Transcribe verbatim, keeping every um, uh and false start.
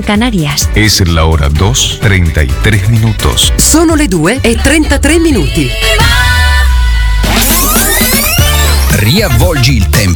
Canarias. Es la hora dos, treinta y tres minutos. Sono le due e trentatré minuti. Riavvolgi il tempo